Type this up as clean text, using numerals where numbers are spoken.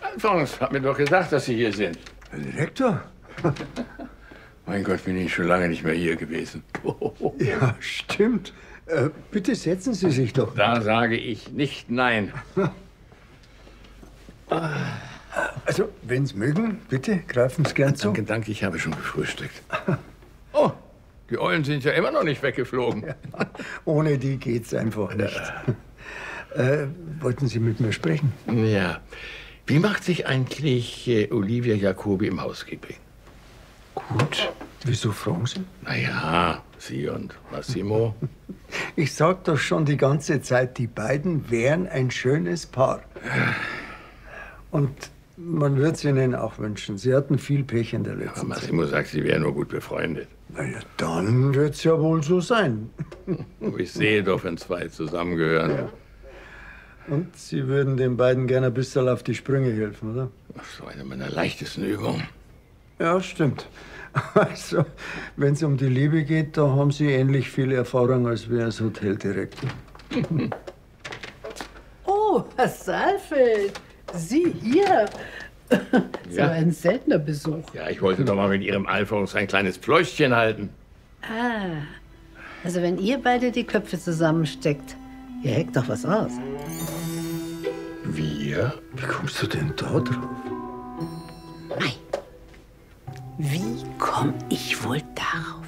Alfons hat mir doch gesagt, dass Sie hier sind. Herr Direktor? Mein Gott, bin ich schon lange nicht mehr hier gewesen. Ja, stimmt. Bitte setzen Sie sich doch. Da sage ich nicht nein. Also, wenn Sie mögen, bitte greifen Sie gern zu. Danke, danke, ich habe schon gefrühstückt. Oh, die Eulen sind ja immer noch nicht weggeflogen. Ja, ohne die geht's einfach nicht. Wollten Sie mit mir sprechen? Ja. Wie macht sich eigentlich Olivia Jacobi im Housekeeping? Gut. Wieso fragen Sie? Naja, Sie und Massimo. Ich sag doch schon die ganze Zeit, die beiden wären ein schönes Paar. Und man wird es ihnen auch wünschen. Sie hatten viel Pech in der letzten Aber Massimo sagt, Sie wären nur gut befreundet. Na ja, dann wird es ja wohl so sein. Aber ich sehe doch, wenn zwei zusammengehören. Ja. Und Sie würden den beiden gerne ein bisschen auf die Sprünge helfen, oder? Ach, so eine meiner leichtesten Übungen. Ja, stimmt. Also, wenn es um die Liebe geht, da haben Sie ähnlich viel Erfahrung als wir als Hoteldirektor. Oh, Herr Saalfeld, Sie hier. So Ja. ein seltener Besuch. Ja, ich wollte doch mal mit Ihrem Alfons ein kleines Pläuschchen halten. Ah, also wenn ihr beide die Köpfe zusammensteckt, ihr heckt doch was aus. Wir? Wie kommst du denn da drauf? Nein. Wie komm ich wohl darauf?